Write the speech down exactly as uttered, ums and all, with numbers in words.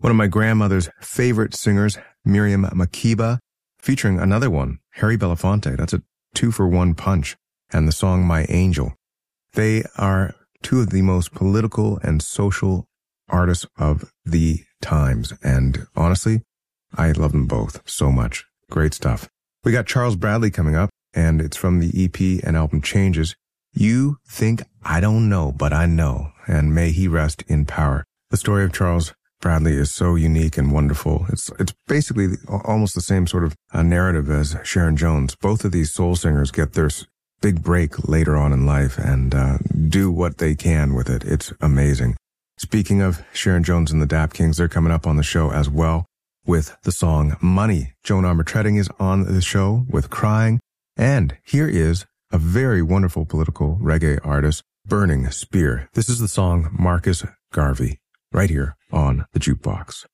One of my grandmother's favorite singers, Miriam Makeba, featuring another one, Harry Belafonte. That's a two-for-one punch. And the song My Angel. They are two of the most political and social artists of the times. And honestly, I love them both so much. Great stuff. We got Charles Bradley coming up, and it's from the E P and album Changes. You Think I Don't Know, But I Know, and may he rest in power. The story of Charles Bradley is so unique and wonderful. It's it's basically almost the same sort of uh, narrative as Sharon Jones. Both of these soul singers get their big break later on in life and uh, do what they can with it. It's amazing. Speaking of Sharon Jones and the Dap Kings, they're coming up on the show as well with the song Money. Joan Armatrading is on the show with Crying. And here is a very wonderful political reggae artist, Burning Spear. This is the song Marcus Garvey, right here on the Jukebox.